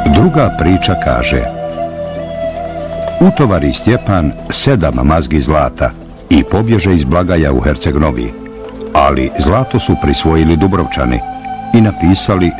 Druga priča kaže: utovari Stjepan 7 mazgi zlata i pobježe iz Blagaja u Herceg Novi, ali zlato su prisvojili Dubrovčani i napisali